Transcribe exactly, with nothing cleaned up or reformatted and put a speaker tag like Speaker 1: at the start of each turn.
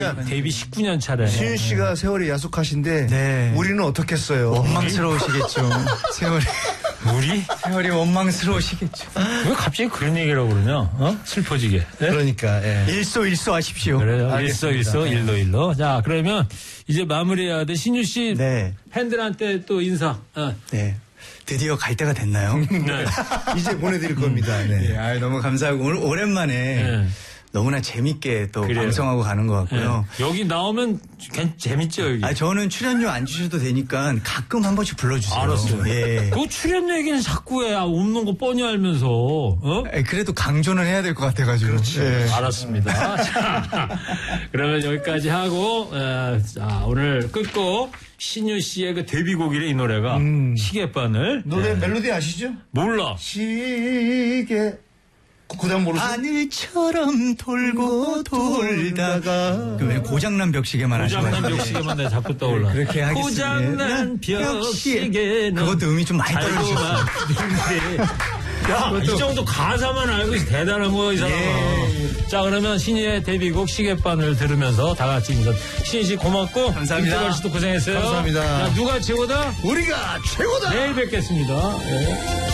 Speaker 1: 데뷔 십구 년 차래.
Speaker 2: 신윤 씨가 세월이 야속하신데
Speaker 3: 네.
Speaker 2: 우리는 어떻겠어요?
Speaker 3: 원망스러우시겠죠. 세월이.
Speaker 1: 우리?
Speaker 3: 세월이 원망스러우시겠죠.
Speaker 1: 왜 갑자기 그런 얘기라고 그러냐? 어? 슬퍼지게. 네?
Speaker 2: 그러니까 예.
Speaker 3: 일소일소 하십시오.
Speaker 1: 그래요.
Speaker 2: 알겠습니다.
Speaker 1: 일소 일소
Speaker 2: 네.
Speaker 1: 일로 일로. 자, 그러면 이제 마무리해야 돼. 신유 씨
Speaker 3: 네.
Speaker 1: 팬들한테 또 인사. 어.
Speaker 3: 네. 드디어 갈 때가 됐나요?
Speaker 1: 네.
Speaker 2: 이제 보내드릴 겁니다. 네.
Speaker 3: 네, 아유, 너무 감사하고 오늘 오랜만에
Speaker 1: 네.
Speaker 3: 너무나 재밌게 또
Speaker 1: 그래요.
Speaker 3: 방송하고 가는 것 같고요.
Speaker 1: 네. 여기 나오면 괜 재밌죠, 여기.
Speaker 3: 아, 저는 출연료 안 주셔도 되니까 가끔 한 번씩 불러주세요.
Speaker 1: 알았어요.
Speaker 3: 예.
Speaker 1: 그 출연료 얘기는 자꾸 해. 아, 없는 거 뻔히 알면서. 어?
Speaker 3: 아, 그래도 강조는 해야 될 것 같아가지고. 예.
Speaker 1: 알았습니다. 자, 그러면 여기까지 하고, 에, 자, 오늘 끝곡 신유 씨의 그 데뷔곡이래, 이 노래가.
Speaker 2: 음.
Speaker 1: 시계바늘.
Speaker 2: 노래
Speaker 1: 네.
Speaker 2: 멜로디 아시죠?
Speaker 1: 몰라.
Speaker 2: 시계 구단 모르세요?
Speaker 3: 하늘처럼 돌고 돌다가 그 왜 고장난 벽시계만 하시고
Speaker 1: 고장난 벽시계만 내가 자꾸 떠올라.
Speaker 3: 그렇게 하겠습니다.
Speaker 1: 고장난 벽시계는
Speaker 3: 그것도 음이 좀 많이
Speaker 1: 달고만
Speaker 3: 떨어지셨어요.
Speaker 1: 있는데. 야, 이 정도 가사만 알고 있어. 대단한 거야, 이 사람아.
Speaker 3: 예.
Speaker 1: 자, 그러면 신이의 데뷔곡 시계바늘 들으면서 다 같이 인사. 신이 씨 고맙고.
Speaker 3: 감사합니다.
Speaker 1: 김태걸 씨도 고생했어요.
Speaker 2: 감사합니다.
Speaker 1: 자, 누가 최고다?
Speaker 2: 우리가 최고다!
Speaker 1: 내일 뵙겠습니다. 예.